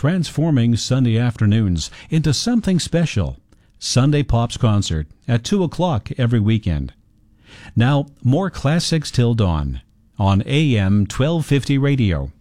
transforming Sunday afternoons into something special. Sunday Pops Concert at 2 o'clock every weekend. Now, more classics till dawn on AM 1250 radio.